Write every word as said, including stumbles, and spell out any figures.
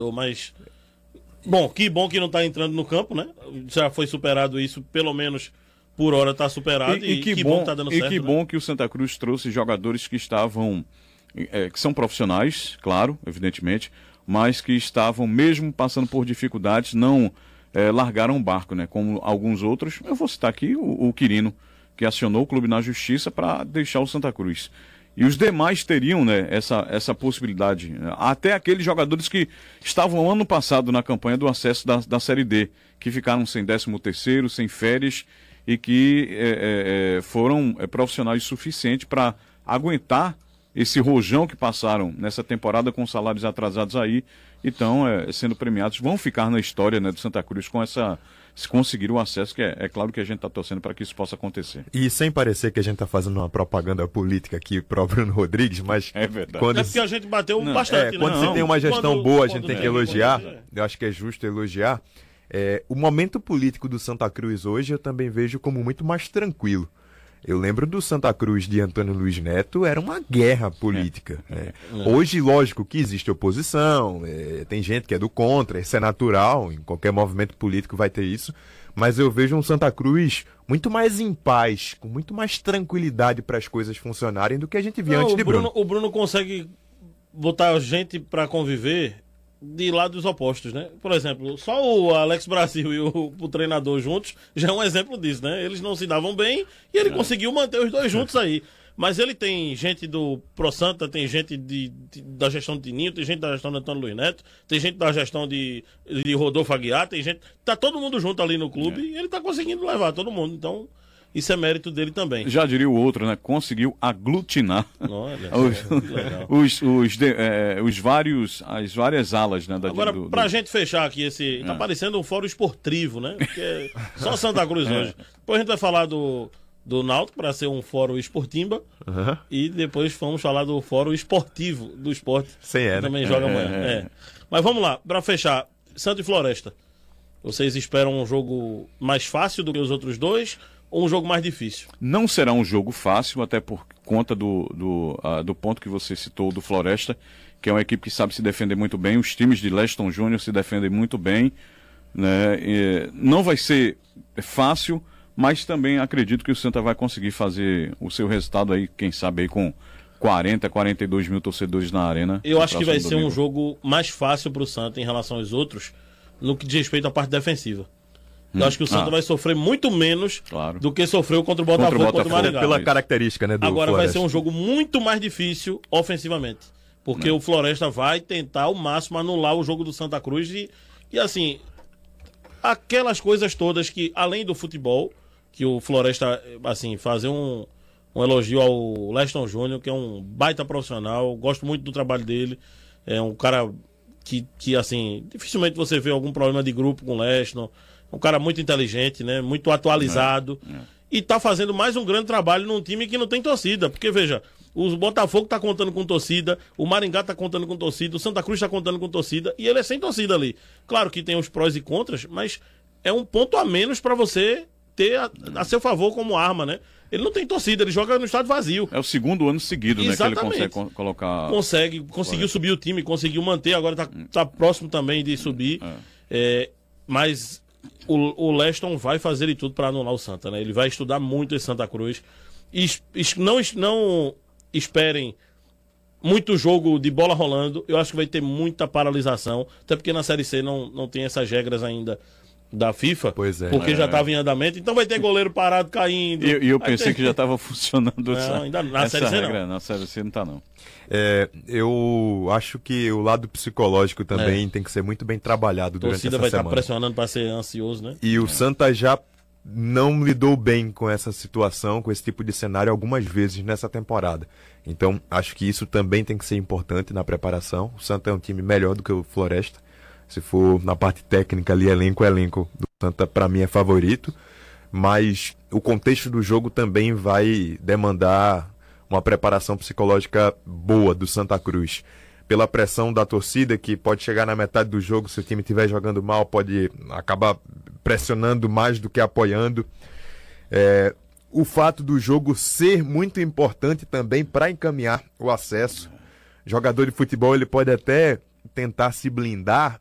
mas bom, que bom que não está entrando no campo, né? Já foi superado isso, pelo menos por hora está superado e, e, e que, que bom, bom que está dando e certo. que né? bom que o Santa Cruz trouxe jogadores que estavam, é, que são profissionais, claro, evidentemente, mas que estavam mesmo passando por dificuldades, não é, largaram o barco, né? Como alguns outros. Eu vou citar aqui o, o Quirino, que acionou o clube na justiça para deixar o Santa Cruz. E os demais teriam, né, essa, essa possibilidade. Até aqueles jogadores que estavam ano passado na campanha do acesso da, da Série D, que ficaram sem décimo terceiro, sem férias, e que é, é, foram é, profissionais suficientes para aguentar esse rojão que passaram nessa temporada com salários atrasados aí, então é, sendo premiados, vão ficar na história, né, do Santa Cruz com essa, se conseguir o acesso, que é, é claro que a gente está torcendo para que isso possa acontecer. E sem parecer que a gente está fazendo uma propaganda política aqui para o Bruno Rodrigues, mas é verdade. Quando é porque a gente bateu não, bastante. É, quando né? você não, tem uma gestão quando, boa, a gente tem é, que elogiar, é. eu acho que é justo elogiar. É, o momento político do Santa Cruz hoje eu também vejo como muito mais tranquilo. Eu lembro do Santa Cruz de Antônio Luiz Neto, era uma guerra política. É. É. É. Hoje, lógico que existe oposição, é, tem gente que é do contra, isso é natural, em qualquer movimento político vai ter isso, mas eu vejo um Santa Cruz muito mais em paz, com muito mais tranquilidade para as coisas funcionarem do que a gente via Não, antes o de Bruno. Bruno. O Bruno consegue botar gente para conviver de lados opostos, né? Por exemplo, só o Alex Brasil e o, o treinador juntos já é um exemplo disso, né? Eles não se davam bem e ele é. conseguiu manter os dois juntos aí. Mas ele tem gente do Pro Santa, tem gente de, de, da gestão de Tininho, tem gente da gestão de Antônio Luiz Neto, tem gente da gestão de, de Rodolfo Aguiar, tem gente... Tá todo mundo junto ali no clube é. e ele tá conseguindo levar todo mundo, então... Isso é mérito dele também. Já diria o outro, né? Conseguiu aglutinar Olha, os, é, os, os, de, é, os vários, as várias alas, né? Da, Agora, do, do... pra gente fechar aqui esse... Tá é. parecendo um fórum esportivo, né? Porque é só Santa Cruz é. hoje. Depois a gente vai falar do, do Náutico para ser um fórum esportimba. Uhum. E depois vamos falar do fórum esportivo, do esporte. Sem é, que também né? joga é, amanhã. É. É. Mas vamos lá, pra fechar. Santa e Floresta. Vocês esperam um jogo mais fácil do que os outros dois? Ou um jogo mais difícil? Não será um jogo fácil, até por conta do, do, uh, do ponto que você citou do Floresta, que é uma equipe que sabe se defender muito bem. Os times de Leston Júnior se defendem muito bem, né? E não vai ser fácil, mas também acredito que o Santa vai conseguir fazer o seu resultado aí, quem sabe aí com quarenta, quarenta e dois mil torcedores na arena. Eu acho que vai ser um jogo mais fácil para o Santa em relação aos outros, no que diz respeito à parte defensiva. Eu hum. acho que o Santa ah. vai sofrer muito menos claro. do que sofreu contra o Botafogo, contra o, Botafogo, contra o Maringá. Pela característica, né, do Agora Floresta. vai ser um jogo muito mais difícil ofensivamente. Porque Não. o Floresta vai tentar ao máximo anular o jogo do Santa Cruz e, e assim, aquelas coisas todas que, além do futebol, que o Floresta, assim, fazer um, um elogio ao Leston Júnior, que é um baita profissional, gosto muito do trabalho dele, é um cara que, que assim, dificilmente você vê algum problema de grupo com o Leston. Um cara muito inteligente, né? Muito atualizado. É, é. E tá fazendo mais um grande trabalho num time que não tem torcida. Porque, veja, o Botafogo tá contando com torcida, o Maringá tá contando com torcida, o Santa Cruz tá contando com torcida, e ele é sem torcida ali. Claro que tem os prós e contras, mas é um ponto a menos para você ter a, a seu favor como arma, né? Ele não tem torcida, ele joga no estádio vazio. É o segundo ano seguido, Exatamente. né? Que ele consegue co- colocar... Consegue, conseguiu subir o time, conseguiu manter, agora tá, tá próximo também de subir. É. É, mas... O, o Leston vai fazer de tudo para anular o Santa, né? Ele vai estudar muito esse Santa Cruz. E, e não, não esperem muito jogo de bola rolando. Eu acho que vai ter muita paralisação. Até porque na Série C não, não tem essas regras ainda da FIFA. Pois é. Porque é. já estava em andamento. Então vai ter goleiro parado caindo. E eu, eu pensei tem... que já estava funcionando não, essa, ainda, na essa Série C regra. não. Na Série C não está não. É, eu acho que o lado psicológico também é. tem que ser muito bem trabalhado durante essa semana. A torcida vai estar pressionando para ser ansioso, né? E o é. Santa já não lidou bem com essa situação, com esse tipo de cenário algumas vezes nessa temporada. Então, acho que isso também tem que ser importante na preparação. O Santa é um time melhor do que o Floresta. Se for na parte técnica ali, elenco, elenco do Santa, para mim, é favorito. Mas o contexto do jogo também vai demandar uma preparação psicológica boa do Santa Cruz. Pela pressão da torcida, que pode chegar na metade do jogo, se o time estiver jogando mal, pode acabar pressionando mais do que apoiando. É, o fato do jogo ser muito importante também para encaminhar o acesso. Jogador de futebol, ele pode até tentar se blindar